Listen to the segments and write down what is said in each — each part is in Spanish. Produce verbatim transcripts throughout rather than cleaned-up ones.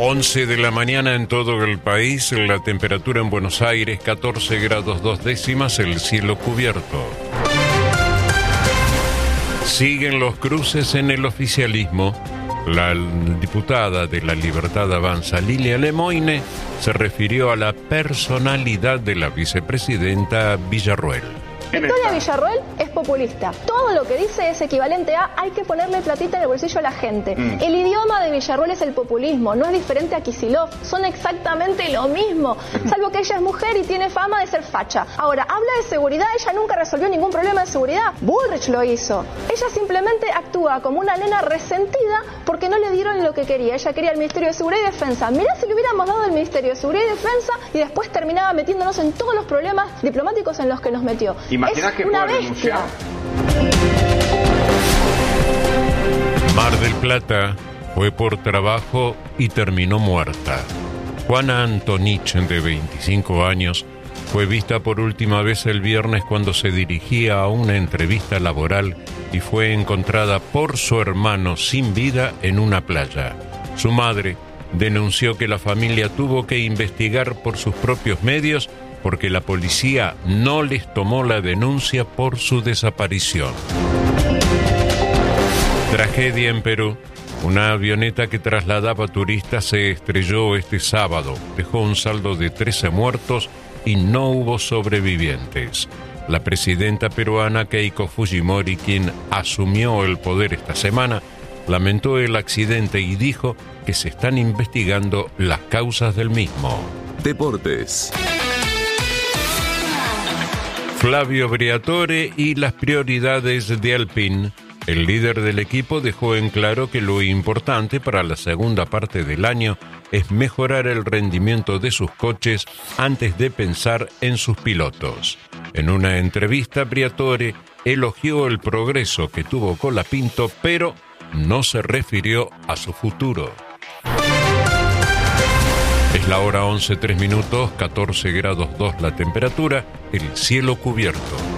once de la mañana en todo el país, la temperatura en Buenos Aires catorce grados dos décimas, el cielo cubierto. Siguen los cruces en el oficialismo. La diputada de La Libertad Avanza, Lilia Lemoine, se refirió a la personalidad de la vicepresidenta Villarruel. Victoria Villarruel es populista. Todo lo que dice es equivalente a hay que ponerle platita en el bolsillo a la gente. Mm. El idioma de Villarruel es el populismo, no es diferente a Kicillof. Son exactamente lo mismo, salvo que ella es mujer y tiene fama de ser facha. Ahora, habla de seguridad, ella nunca resolvió ningún problema de seguridad. Bullrich lo hizo. Ella simplemente actúa como una nena resentida porque no le dieron lo que quería. Ella quería el Ministerio de Seguridad y Defensa. Mirá si le hubiéramos dado el Ministerio de Seguridad y Defensa y después terminaba metiéndonos en todos los problemas diplomáticos en los que nos metió. ¿Imaginas que una puede bestia. Mar del Plata fue por trabajo y terminó muerta. Juana Antonich, de veinticinco años, fue vista por última vez el viernes cuando se dirigía a una entrevista laboral y fue encontrada por su hermano sin vida en una playa. Su madre denunció que la familia tuvo que investigar por sus propios medios porque la policía no les tomó la denuncia por su desaparición. Tragedia en Perú. Una avioneta que trasladaba turistas se estrelló este sábado. Dejó un saldo de trece muertos y no hubo sobrevivientes. La presidenta peruana Keiko Fujimori, quien asumió el poder esta semana, lamentó el accidente y dijo que se están investigando las causas del mismo. Deportes. Flavio Briatore y las prioridades de Alpine. El líder del equipo dejó en claro que lo importante para la segunda parte del año es mejorar el rendimiento de sus coches antes de pensar en sus pilotos. En una entrevista, Briatore elogió el progreso que tuvo Colapinto, pero no se refirió a su futuro. Es la hora once, tres minutos, catorce grados dos la temperatura, el cielo cubierto.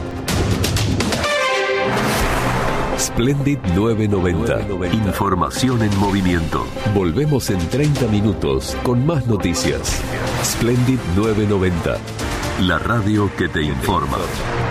Splendid novecientos noventa. Información en movimiento. Volvemos en treinta minutos con más noticias. Splendid novecientos noventa. La radio que te informa.